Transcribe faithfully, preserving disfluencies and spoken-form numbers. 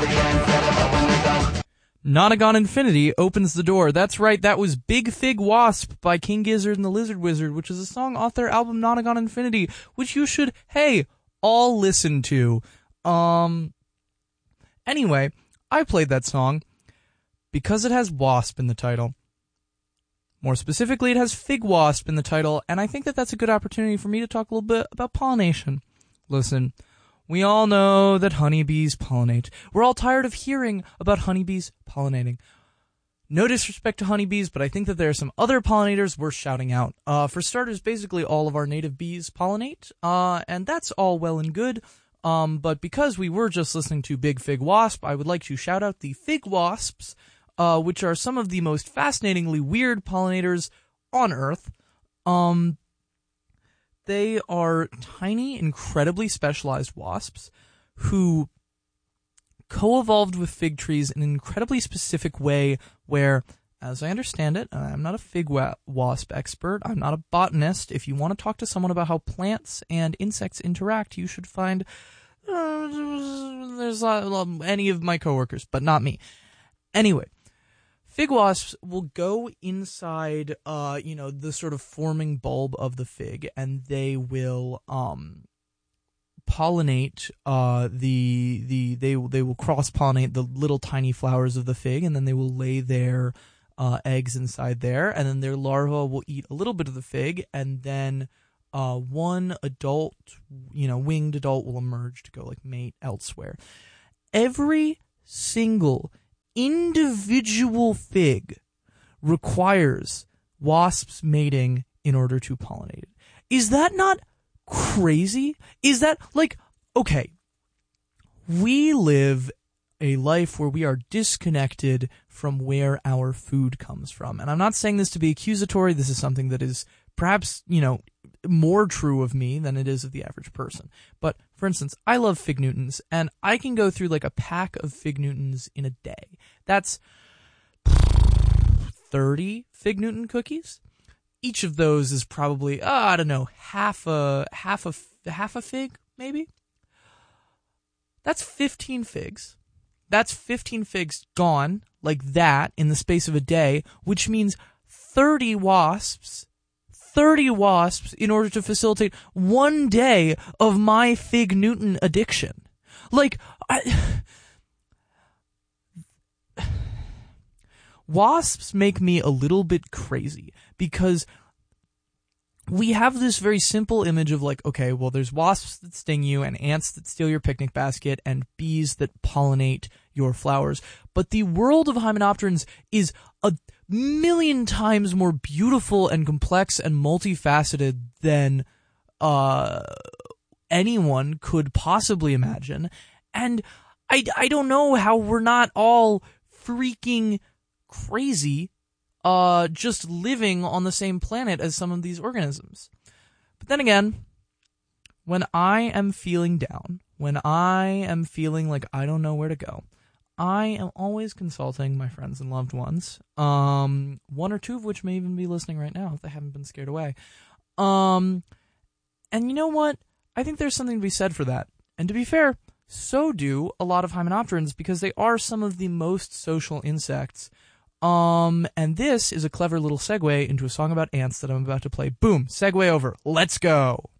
Nonagon Infinity opens the door. That's right, that was Big Fig Wasp by King Gizzard and the Lizard Wizard, which is a song off their album Nonagon Infinity, which you should, hey, all listen to. Um, anyway, I played that song because it has wasp in the title. More specifically, it has Fig Wasp in the title, and I think that that's a good opportunity for me to talk a little bit about pollination. Listen, we all know that honeybees pollinate. We're all tired of hearing about honeybees pollinating. No disrespect to honeybees, but I think that there are some other pollinators worth shouting out. Uh, for starters, basically all of our native bees pollinate, uh, and that's all well and good. Um, but because we were just listening to Big Fig Wasp, I would like to shout out the fig wasps, uh, which are some of the most fascinatingly weird pollinators on Earth. Um... They are tiny, incredibly specialized wasps who co-evolved with fig trees in an incredibly specific way where, as I understand it, I'm not a fig wa- wasp expert, I'm not a botanist. If you want to talk to someone about how plants and insects interact, you should find uh, there's uh, any of my coworkers, but not me. Anyway. Fig wasps will go inside, uh, you know, the sort of forming bulb of the fig, and they will um, pollinate uh, the the they they will cross pollinate the little tiny flowers of the fig, and then they will lay their uh, eggs inside there, and then their larvae will eat a little bit of the fig, and then uh, one adult, you know, winged adult will emerge to go like mate elsewhere. Every single individual fig requires wasps mating in order to pollinate it. Is that not crazy? Is that, like, okay, we live a life where we are disconnected from where our food comes from. And I'm not saying this to be accusatory. This is something that is perhaps, you know, more true of me than it is of the average person. But, for instance, I love Fig Newtons, and I can go through like a pack of Fig Newtons in a day. That's thirty Fig Newton cookies. Each of those is probably, oh, I don't know, half a half a half a fig, maybe. That's fifteen figs. That's fifteen figs gone like that in the space of a day, which means thirty wasps. thirty wasps in order to facilitate one day of my Fig Newton addiction. Like, I... wasps make me a little bit crazy because we have this very simple image of like, okay, well, there's wasps that sting you and ants that steal your picnic basket and bees that pollinate your flowers. But the world of hymenopterans is a million times more beautiful and complex and multifaceted than uh, anyone could possibly imagine. And I, I don't know how we're not all freaking crazy uh, just living on the same planet as some of these organisms. But then again, when I am feeling down, when I am feeling like I don't know where to go, I am always consulting my friends and loved ones, um, one or two of which may even be listening right now if they haven't been scared away. Um, and you know what? I think there's something to be said for that. And to be fair, so do a lot of hymenopterans because they are some of the most social insects. Um, and this is a clever little segue into a song about ants that I'm about to play. Boom, segue over. Let's go.